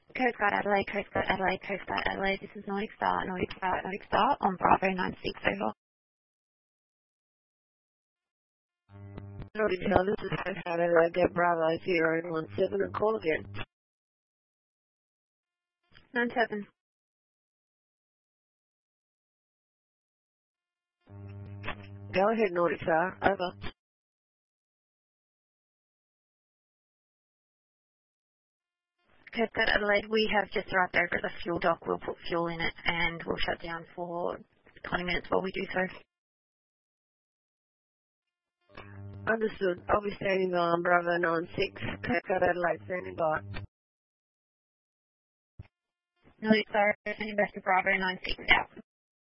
Coast Guard Adelaide, Coast Guard Adelaide, Coast Guard Adelaide. This is Nordic Star, Nordic Star, Nordic Star on Bravo 96 over. Nordic Star, this is Coast Guard Adelaide, get Bravo 017 and call again. 97. Go ahead, Nordic Star, over. Coast Guard Adelaide, we have just arrived over at the fuel dock. We'll put fuel in it and we'll shut down for 20 minutes while we do so. Understood. I'll be standing by on Bravo 96, Coast Guard Adelaide, standing by. Nordic Star, sending back to Bravo 96 now.